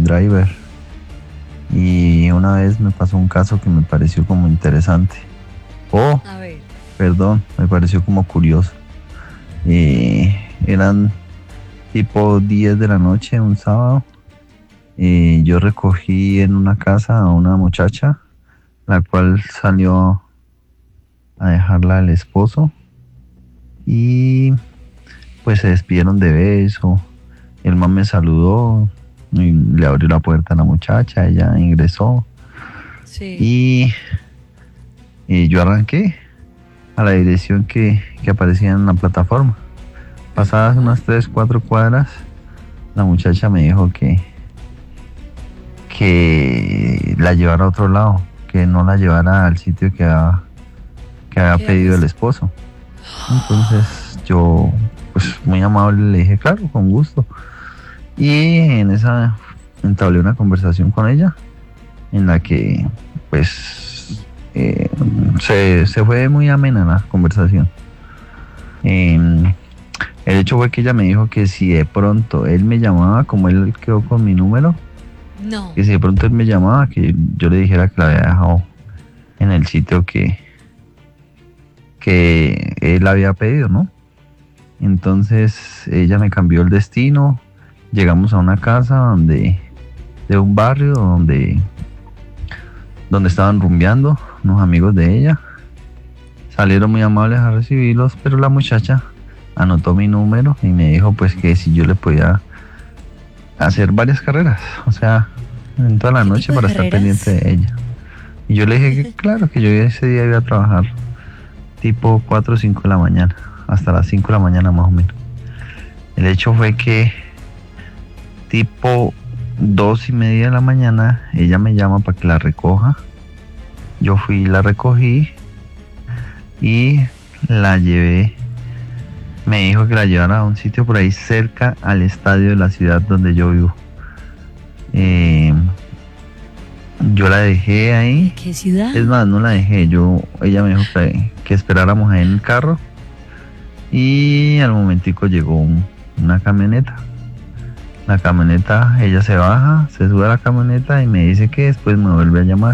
driver. Y una vez me pasó un caso que me pareció como interesante. A ver. Perdón, me pareció como curioso. Eran tipo 10 de la noche, un sábado. Yo recogí en una casa a una muchacha, la cual salió a dejarla al esposo. Y pues se despidieron de beso. El man me saludó y le abrió la puerta a la muchacha, ella ingresó. Sí. Y yo arranqué a la dirección que aparecía en la plataforma. Pasadas unas 3, 4 cuadras, la muchacha me dijo que la llevara a otro lado, que no la llevara al sitio que había pedido el esposo. Entonces yo, pues muy amable, le dije, claro, con gusto. Y en esa entablé una conversación con ella, en la que pues se fue muy amena la conversación. El hecho fue que ella me dijo que si de pronto él me llamaba, como él quedó con mi número, No. que si de pronto él me llamaba, que yo le dijera que la había dejado en el sitio que él había pedido, ¿no? Entonces ella me cambió el destino, llegamos a una casa de un barrio donde estaban rumbeando unos amigos de ella. Salieron muy amables a recibirlos, pero la muchacha anotó mi número y me dijo pues que si yo le podía hacer varias carreras, o sea, en toda la noche para estar pendiente de ella. Y yo le dije que claro, que yo ese día iba a trabajar tipo 4 o 5 de la mañana, hasta las 5 de la mañana más o menos. El hecho fue que tipo 2:30 de la mañana ella me llama para que la recoja. Yo fui y la recogí y la llevé. Me dijo que la llevara a un sitio por ahí cerca al estadio de la ciudad donde yo vivo. Yo la dejé ahí. ¿Qué ciudad? Es más, no la dejé. Ella me dijo que esperáramos ahí en el carro. Y al momentico llegó una camioneta. La camioneta, ella se baja, se sube a la camioneta y me dice que después me vuelve a llamar.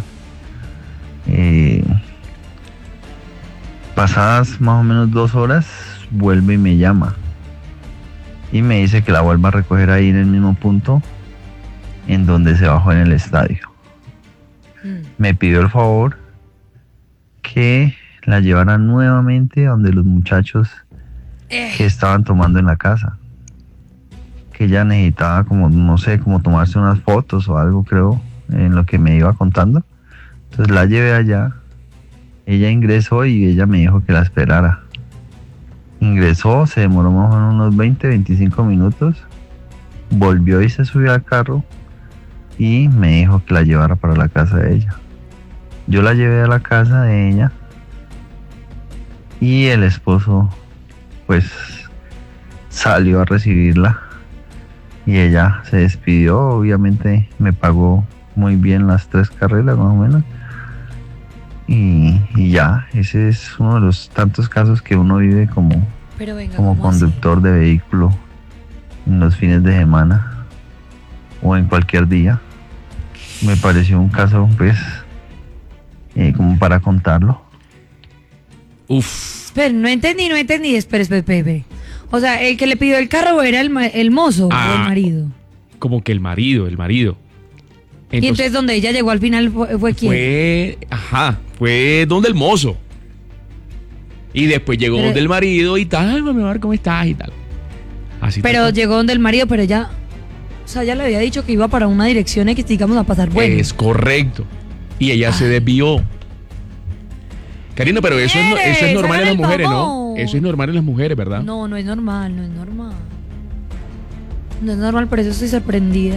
Pasadas más o menos 2 horas, vuelve y me llama. Y me dice que la vuelva a recoger ahí en el mismo punto en donde se bajó en el estadio. Me pidió el favor que la llevara nuevamente donde los muchachos que estaban tomando en la casa. Que ella necesitaba como, no sé, como tomarse unas fotos o algo, creo, en lo que me iba contando. Entonces la llevé allá, ella ingresó y ella me dijo que la esperara. Ingresó, se demoró más o menos unos 20, 25 minutos, volvió y se subió al carro y me dijo que la llevara para la casa de ella. Yo la llevé a la casa de ella y el esposo pues salió a recibirla y ella se despidió. Obviamente me pagó muy bien las 3 carreras más o menos y ya, ese es uno de los tantos casos que uno vive como conductor de vehículo en los fines de semana o en cualquier día. Me pareció un caso pues como para contarlo. Pero no entendí. Espere. O sea, el que le pidió el carro era el mozo o el marido. Como que el marido. Y entonces donde ella llegó al final fue quién? Fue donde el mozo. Y después llegó donde el marido y tal, mi amor, ¿cómo estás? Y tal. Así pero llegó donde el marido, pero ella, o sea, ella le había dicho que iba para una dirección X, digamos, a pasar bueno. Es correcto. Y ella se desvió. Karina, pero eso es normal en las mujeres, ¿no? Eso es normal en las mujeres, ¿verdad? No es normal. No es normal, por eso estoy sorprendida.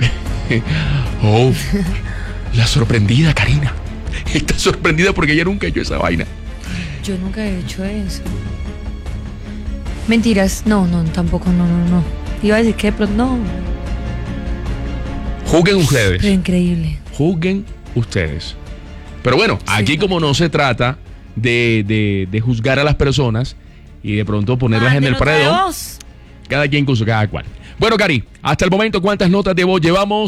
La sorprendida, Karina. Está sorprendida porque ella nunca ha hecho esa vaina. Yo nunca he hecho eso. Mentiras, no, tampoco, no. Iba a decir que de pronto no. Juzguen ustedes. Pero increíble. Juzguen ustedes. Pero bueno, sí, aquí como no se trata de juzgar a las personas y de pronto ponerlas en el paredón, cada quien con su cada cual. Bueno, Cari, hasta el momento, ¿cuántas notas de voz llevamos?